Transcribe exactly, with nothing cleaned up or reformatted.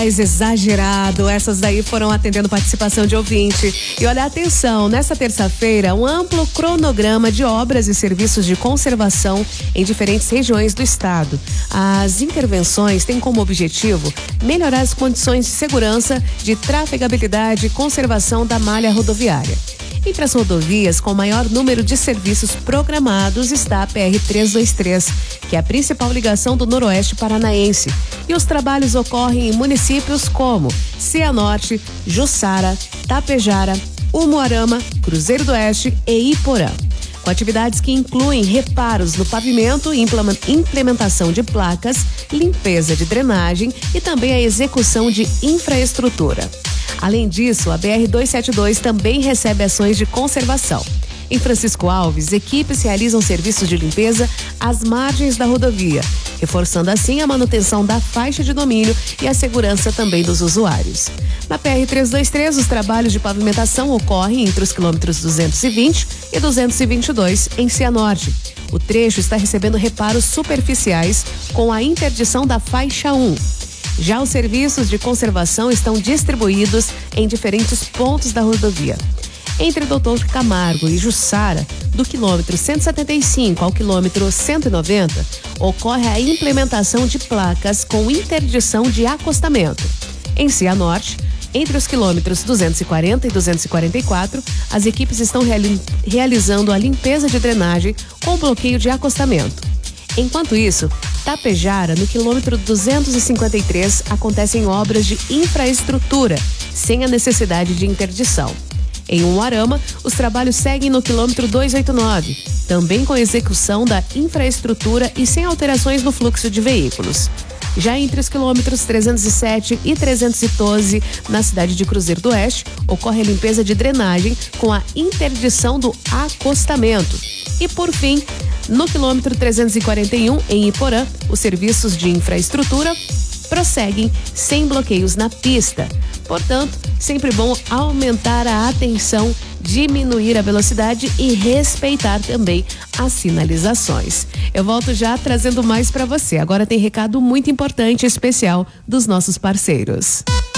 Exagerado, essas daí foram atendendo participação de ouvinte. E olha, atenção, nessa terça-feira, um amplo cronograma de obras e serviços de conservação em diferentes regiões do estado. As intervenções têm como objetivo melhorar as condições de segurança, de trafegabilidade e conservação da malha rodoviária. Entre as rodovias com maior número de serviços programados está a P R trezentos e vinte e três, que é a principal ligação do Noroeste Paranaense. E os trabalhos ocorrem em municípios como Cianorte, Jussara, Tapejara, Umuarama, Cruzeiro do Oeste e Iporã. Com atividades que incluem reparos no pavimento, implementação de placas, limpeza de drenagem e também a execução de infraestrutura. Além disso, a B R duzentos e setenta e dois também recebe ações de conservação. Em Francisco Alves, equipes realizam serviços de limpeza às margens da rodovia, reforçando assim a manutenção da faixa de domínio e a segurança também dos usuários. Na P R trezentos e vinte e três, os trabalhos de pavimentação ocorrem entre os quilômetros duzentos e vinte e duzentos e vinte e dois, em Cianorte. O trecho está recebendo reparos superficiais com a interdição da faixa um. Já os serviços de conservação estão distribuídos em diferentes pontos da rodovia. Entre Doutor Camargo e Jussara, do quilômetro cento e setenta e cinco ao quilômetro cento e noventa, ocorre a implementação de placas com interdição de acostamento. Em Cianorte, entre os quilômetros duzentos e quarenta e duzentos e quarenta e quatro, as equipes estão reali- realizando a limpeza de drenagem com bloqueio de acostamento. Enquanto isso, Tapejara, no quilômetro duzentos e cinquenta e três, acontecem obras de infraestrutura, sem a necessidade de interdição. Em Umuarama, os trabalhos seguem no quilômetro duzentos e oitenta e nove, também com execução da infraestrutura e sem alterações no fluxo de veículos. Já entre os quilômetros trezentos e sete e trezentos e doze, na cidade de Cruzeiro do Oeste, ocorre a limpeza de drenagem com a interdição do acostamento. E por fim, no quilômetro trezentos e quarenta e um, em Iporã, os serviços de infraestrutura prosseguem sem bloqueios na pista. Portanto, sempre bom aumentar a atenção, diminuir a velocidade e respeitar também as sinalizações. Eu volto já trazendo mais para você. Agora tem recado muito importante e especial dos nossos parceiros.